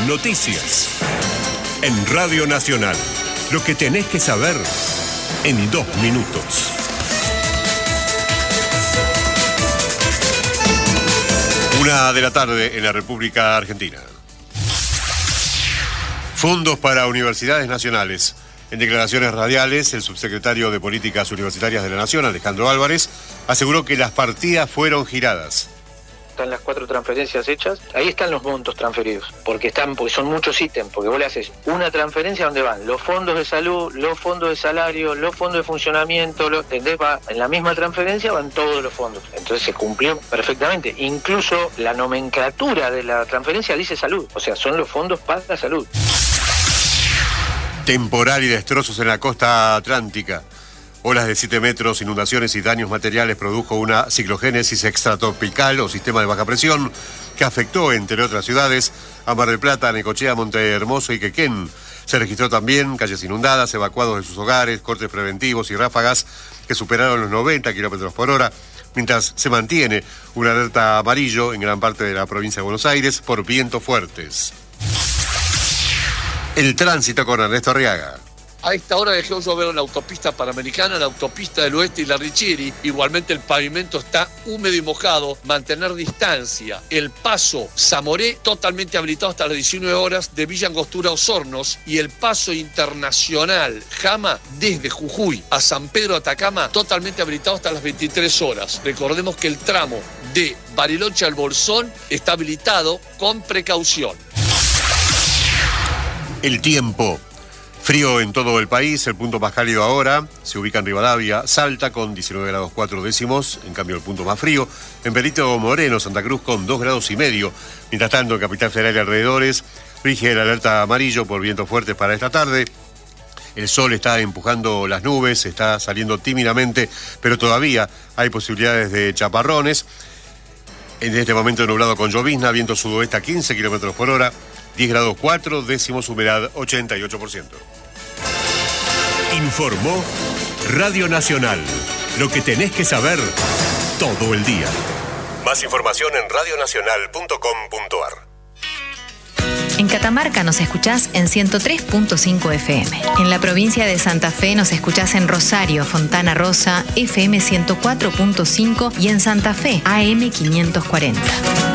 Noticias. En Radio Nacional. Lo que tenés que saber en 2 minutos. Una de la tarde en la República Argentina. Fondos para universidades nacionales. En declaraciones radiales, el subsecretario de Políticas Universitarias de la Nación, Alejandro Álvarez, aseguró que las partidas fueron giradas. Están las 4 transferencias hechas, ahí están los montos transferidos, porque son muchos ítems, porque vos le haces una transferencia donde van los fondos de salud, los fondos de salario, los fondos de funcionamiento, ¿entendés? En la misma transferencia van todos los fondos, entonces se cumplió perfectamente, incluso la nomenclatura de la transferencia dice salud, o sea, son los fondos para la salud. Temporal y destrozos en la costa atlántica. Olas de 7 metros, inundaciones y daños materiales produjo una ciclogénesis extratropical o sistema de baja presión que afectó, entre otras ciudades, a Mar del Plata, Necochea, Montehermoso y Quequén. Se registró también calles inundadas, evacuados de sus hogares, cortes preventivos y ráfagas que superaron los 90 kilómetros por hora, mientras se mantiene una alerta amarillo en gran parte de la provincia de Buenos Aires por vientos fuertes. El tránsito con Ernesto Arriaga. A esta hora dejó llover la autopista Panamericana, la autopista del Oeste y la Richieri. Igualmente el pavimento está húmedo y mojado. Mantener distancia. El paso Zamoré totalmente habilitado hasta las 19 horas de Villa Angostura a Osornos. Y el paso internacional Jama desde Jujuy a San Pedro Atacama totalmente habilitado hasta las 23 horas. Recordemos que el tramo de Bariloche al Bolsón está habilitado con precaución. El tiempo. Frío en todo el país, el punto más cálido ahora se ubica en Rivadavia, Salta con 19 grados 4 décimos, en cambio el punto más frío en Perito Moreno, Santa Cruz con 2 grados y medio. Mientras tanto en Capital Federal y alrededores rige el alerta amarillo por vientos fuertes para esta tarde. El sol está empujando las nubes, está saliendo tímidamente, pero todavía hay posibilidades de chaparrones. En este momento nublado con llovizna, viento sudoeste a 15 kilómetros por hora. 10 grados 4 décimos, humedad 88%. Informó Radio Nacional. Lo que tenés que saber todo el día. Más información en radionacional.com.ar. En Catamarca nos escuchás en 103.5 FM. En la provincia de Santa Fe nos escuchás en Rosario, Fontana Rosa, FM 104.5 y en Santa Fe, AM 540.